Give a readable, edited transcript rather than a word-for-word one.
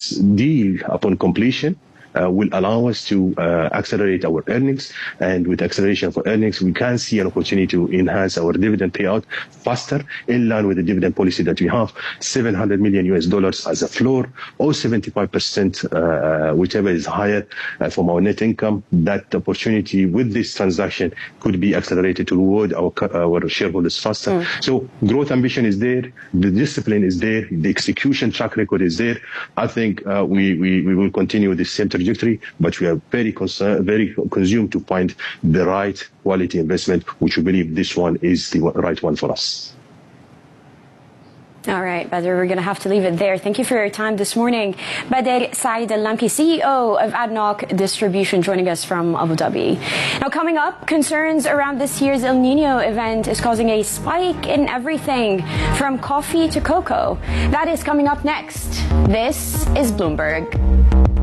this deal upon completion will allow us to accelerate our earnings. And with acceleration of earnings, we can see an opportunity to enhance our dividend payout faster, in line with the dividend policy that we have, $700 million as a floor, or 75%, whichever is higher from our net income. That opportunity with this transaction could be accelerated to reward our shareholders faster. So growth ambition is there, the discipline is there, the execution track record is there. I think we will continue the same trajectory, but we are very consumed to find the right quality investment, which we believe this one is the right one for us. All right, Bader, we're going to have to leave it there. Thank you for your time this morning. Bader Said Al-Lamki, CEO of ADNOC Distribution, joining us from Abu Dhabi. Now, coming up, concerns around this year's El Nino event is causing a spike in everything from coffee to cocoa. That is coming up next. This is Bloomberg.